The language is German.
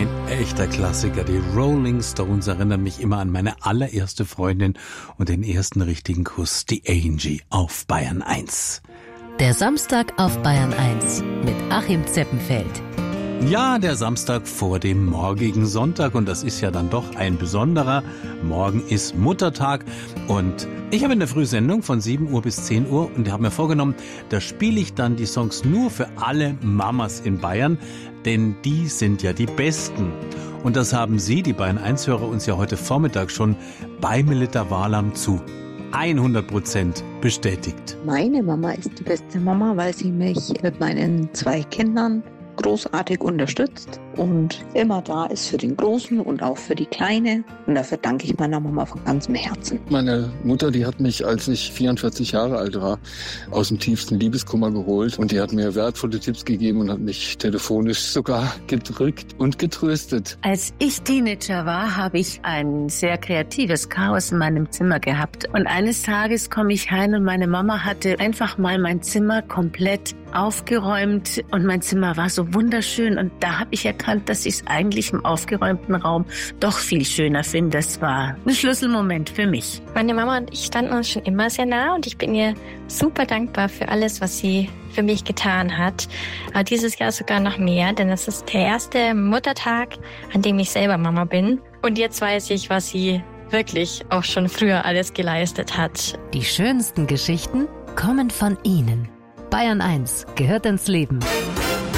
Ein echter Klassiker. Die Rolling Stones erinnern mich immer an meine allererste Freundin und den ersten richtigen Kuss, die Angie auf Bayern 1. Der Samstag auf Bayern 1 mit Achim Zeppenfeld. Ja, der Samstag vor dem morgigen Sonntag und das ist ja dann doch ein besonderer. Morgen ist Muttertag und ich habe in der Frühsendung von 7 Uhr bis 10 Uhr und habe mir vorgenommen, da spiele ich dann die Songs nur für alle Mamas in Bayern, denn die sind ja die Besten. Und das haben Sie, die Bayern 1-Hörer, uns ja heute Vormittag schon bei Melitta Walam zu 100% bestätigt. Meine Mama ist die beste Mama, weil sie mich mit meinen 2 Kindern großartig unterstützt und immer da ist für den Großen und auch für die Kleine. Und dafür danke ich meiner Mama von ganzem Herzen. Meine Mutter, die hat mich, als ich 44 Jahre alt war, aus dem tiefsten Liebeskummer geholt. Und die hat mir wertvolle Tipps gegeben und hat mich telefonisch sogar gedrückt und getröstet. Als ich Teenager war, habe ich ein sehr kreatives Chaos in meinem Zimmer gehabt. Und eines Tages komme ich heim und meine Mama hatte einfach mal mein Zimmer komplett aufgeräumt. Und mein Zimmer war so wunderschön. Und da habe ich erkannt, dass ich es eigentlich im aufgeräumten Raum doch viel schöner finde. Das war ein Schlüsselmoment für mich. Meine Mama und ich standen uns schon immer sehr nah und ich bin ihr super dankbar für alles, was sie für mich getan hat. Aber dieses Jahr sogar noch mehr, denn es ist der erste Muttertag, an dem ich selber Mama bin. Und jetzt weiß ich, was sie wirklich auch schon früher alles geleistet hat. Die schönsten Geschichten kommen von Ihnen. Bayern 1 gehört ins Leben.